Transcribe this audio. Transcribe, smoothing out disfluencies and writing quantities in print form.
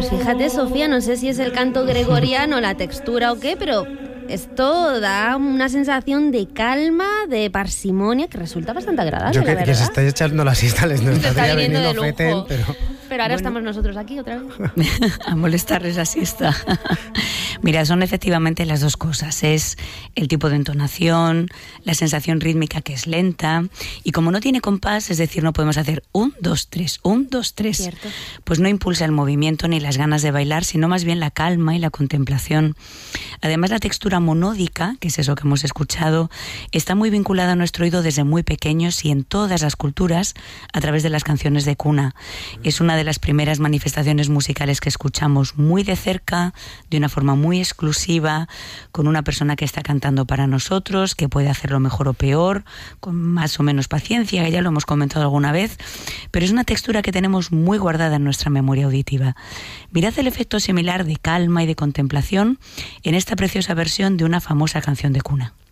Pues fíjate, Sofía, no sé si es el canto gregoriano, la textura o qué, pero esto da una sensación de calma, de parsimonia, que resulta bastante agradable, Yo la verdad. que se estáis echando la siesta, les no Se está estaría viniendo de veniendo lujo. Feten, Pero ahora estamos nosotros aquí otra vez. A molestarles la siesta. Mira, son efectivamente las dos cosas. Es el tipo de entonación, la sensación rítmica que es lenta, y como no tiene compás, es decir, no podemos hacer 1, 2, 3, 1, 2, 3. Cierto. Pues no impulsa el movimiento ni las ganas de bailar, sino más bien la calma y la contemplación. Además, la textura monódica, que es eso que hemos escuchado, está muy vinculada a nuestro oído desde muy pequeños y en todas las culturas a través de las canciones de cuna. Es una de las primeras manifestaciones musicales que escuchamos muy de cerca, de una forma muy exclusiva, con una persona que está cantando para nosotros, que puede hacerlo mejor o peor, con más o menos paciencia, que ya lo hemos comentado alguna vez, pero es una textura que tenemos muy guardada en nuestra memoria auditiva. Mirad el efecto similar de calma y de contemplación en esta preciosa versión de una famosa canción de cuna.